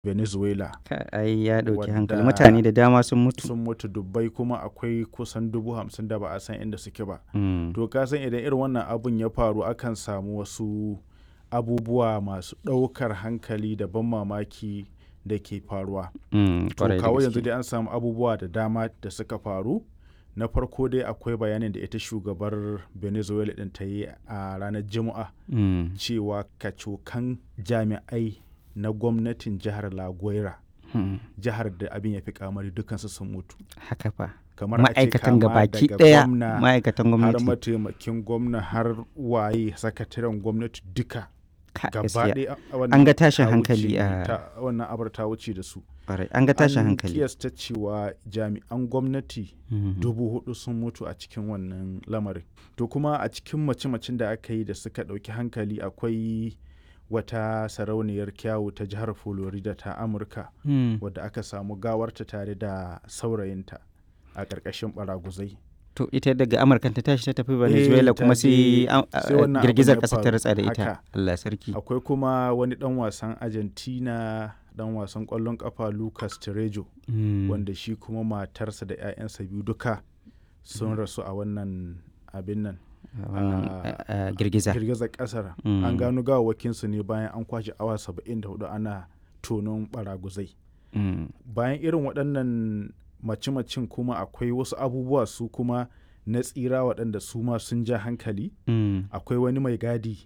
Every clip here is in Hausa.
Venezuela Ai ya ɗauki hankali, wadda mutane da dama sun mutu. sun mutu dubbai, kuma akwai kusan 50,000 da ba a san inda suke ba. Mm. To ka san idan irin wannan abun ya faru akan samu wasu abubuwa masu ɗaukar hankali da ban mamaki da ke faruwa. To Kwarai da kawo yanzu gaske. dai an samu abubuwa da dama da suka faru. Na farko dai akwai bayanin da ita shugabar Venezuela ɗin ta yi a ranar Juma'a Mm. cewa kacokan jami'ai na gwamnatin jihar La Guaira, Mm. jihar da abin ya fi kamari, dukansu sun mutu. Haka fa. Kamar a ce Ma'aikatan kama gabaki daga ɗaya gwamna ma'aikatan har gwamnati. mataimakin gwamna har waye sakataren gwamnati duka gaba Gaskiya. ɗaya An ga tashin ta hankali wuce wannan abar ta wuce da su. Kwarai. An ga tashin An hankali. kiyasta cewa jami'an gwamnati Mm. 4,000 sun mutu a cikin wannan lamarin. To kuma a cikin mace-macen da aka yi da suka ɗauki hankali akwai wata sarauniyar kyawu ta jihar Florida ta Amurka Mm. wadda aka samu gawarta tare da saurayinta a ƙarƙashin ɓaraguzai. To ita daga Amurka ta tashi ta tafi Venezuela ta kuma je- sai wannan abun girgizar ya ƙasa ta faru. ratsa da ita. Haka. Allah sarki. Akwai kuma wani ɗan wasan Argentina, ɗan wasan ƙwallon ƙafa Lucas Terejo, Mm. wanda shi kuma matarsa da 'ya'yansa biyu duka sun rasu a wannan abin nan. Wannan girgiza. Girgizar ƙasar. Mm. An gano gawawwakinsu ne bayan an kwashe awa 74 ana tonon ɓaraguzai. Mm. Bayan irin waɗannan mace-macen kuma akwai wasu abubuwa su kuma na tsira waɗanda su ma sun ja hankali. Mm. Akwai wani mai gadi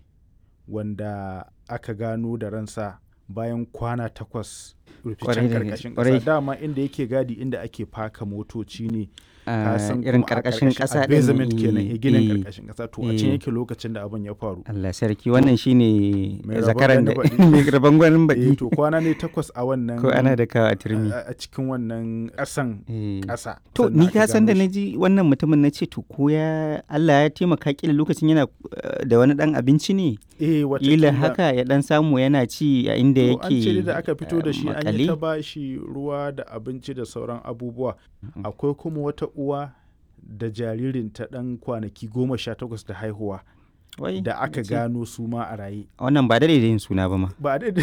wanda aka gano da ransa bayan kwana 8 Kwarai ruficen da ƙarƙashin kwarai. ƙasa. Dama inda yake gadi inda ake faka motoci ne. Ah, Ka san irin kuma a ƙarƙashin a ƙasa ɗin, basement kenan, ginin eh, ƙarƙashin ƙasa. To a can eh. yake lokacin da abin ya faru. Allah sarki, wannan shine Mai rabon zakaran da gani baɗi. mai rabon gwanin baɗi. To kwana ne 8 a wannan Ko ana da kawo a turmi. a cikin wannan ƙasan Eh. ƙasa. To sannan ni aka ka san da gano na shi. ji wannan mutumin na ce to ko ya Allah ya taimaka kila lokacin yana da wani ɗan abinci ne. Kila Kila haka ya ɗan samu yana ci a inda To an ce dai yake da aka fito da shi an yi ta makale. ba shi ruwa da abinci da sauran abubuwa. Akwai kuma wata uwa da jaririnta ɗan kwanaki 18 da haihuwa Wai, da aka ce, gano su ma a raye. wannan ba da yin suna ba ma. Ba da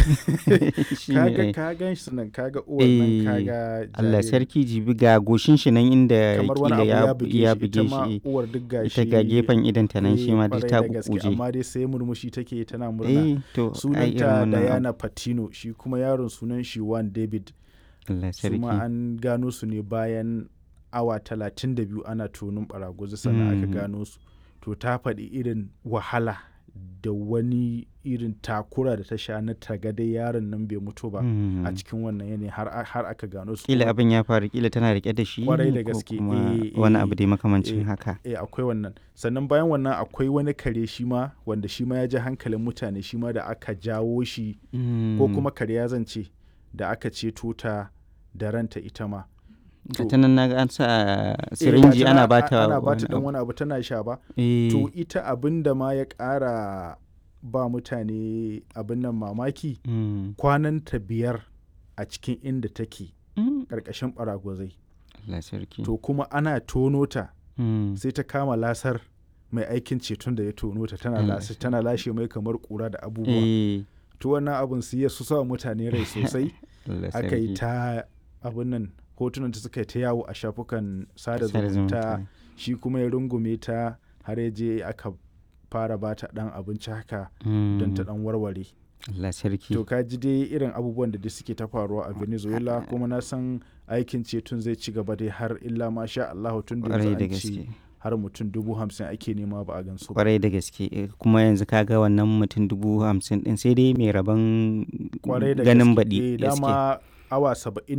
Shi ne, eh. ka gan shi nan kaga uwar nan kaga Allah jaririn. sarki, jibi ga goshin shi nan inda Kamar wani kila abu ya buge ita ma shi. uwar duk gashi. Ita ga gefen idan ta nan shi ma duk kwarai ta da gaske, kukuje. amma dai sai murmushi take tana murna. To ai irin Sunanta wannan abu. Diana Patino, shi kuma yaron sunan shi Juan David. Allah Su ma sarki. an gano su ne bayan awa 32 ana tonin ɓaraguzi sannan aka gano su. To ta faɗi irin wahala da wani irin takura da ta sha na tagadai yaron nan bai mutu ba a cikin wannan yanayi har aka gano su. Kila abin ya faru, kila tana rike da shi Kwarai da ko gaske, kuma eh, wani eh, abu dai makamancin eh. haka. Akwai wannan. Sannan bayan wannan akwai wani kare shi ma wanda shi ma ya ji hankalin mutane, shi ma da aka jawo shi ko kuma kare ya zance da aka ceto ta da ranta ita ma. Ta nan naga an sa sirinji ana bata ana bata wani dan abu. wani abu tana sha ba. Eh, To ita abin da ma ya ƙara ba mutane abin nan mamaki, kwananta 5 a cikin inda take ƙarƙashin ɓaragwazai. Allah sarki. To kuma ana tono ta sai ta kama lasar mai aikin ceton da ya tono ta tana lashe mai kamar ƙura da abubuwa. Eh, To wannan abin su ya su sa mutane rai sosai. Allah Aka yi sarki. ta abin nan, hotunan ta suka yi ta yawo a shafukan sada Sada zumunta. zumunta. Shi kuma ya rungume ta har ya je aka fara ba ta ɗan abinci haka don ta ɗan warware. Allah sarki. To ka ji dai irin abubuwan da dai suke ta faruwa a Venezuela, kuma na san aikin ceton zai ci gaba dai har illa ma sha Allah, tun da Kwarai da yanzu an ce gaske. har mutum 50,000 ake nema ba a gansu ba. Kwarai da gaske. Kuma yanzu kaga wannan mutum 50,000 din sai dai mai rabon Kwarai da ganin gaske. baɗi. Dama awa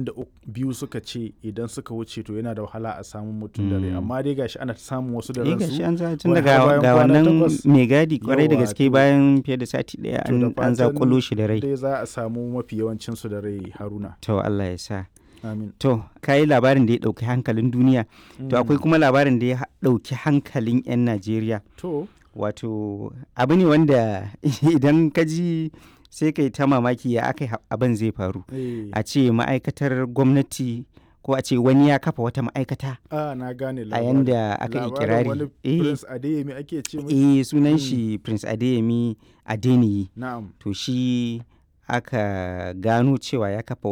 72 suka ce idan suka wuce to yana da wahala a samu mutum da rai, amma dai gashi ana samun wasu da ransu. gashi an za tun wai daga har bayan ga kwana wannan 8. mai gadi kwarai da Yawwa, gaske to- bayan fiye da sati ɗaya To da an fatan zakulo shi da rai. dai za a samu mafi yawancinsu da rai, Haruna. To Allah ya sa. Amin. To, ka yi labarin da ya ɗauki hankalin duniya. To, akwai kuma labarin da ya ɗauki hankalin 'yan Najeriya. To, Wato, abu ne wanda idan ka ji sai kai ta mamaki ya aka abin zai faru. A ce ma'aikatar gwamnati ko a ce wani ya kafa wata ma'aikata na gane a labarin. yanda aka yi Labarin kirari. wani Prince Adeyemi ake ce mai? Sunan shi Prince Adeyemi Adeniyi. Na'am. To, shi aka gano cewa ya kafa